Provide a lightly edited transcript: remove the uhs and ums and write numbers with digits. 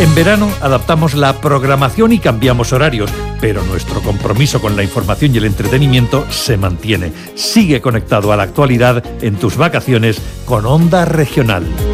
En verano adaptamos la programación y cambiamos horarios, pero nuestro compromiso con la información y el entretenimiento se mantiene. Sigue conectado a la actualidad en tus vacaciones con Onda Regional.